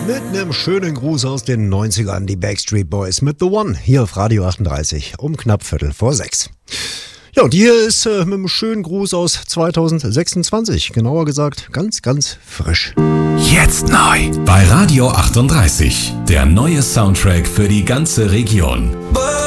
Mit einem schönen Gruß aus den 90ern, die Backstreet Boys mit The One, hier auf Radio 38, um knapp 5:45. Ja, und hier ist mit einem schönen Gruß aus 2026, genauer gesagt, ganz, ganz frisch. Jetzt neu bei Radio 38, der neue Soundtrack für die ganze Region.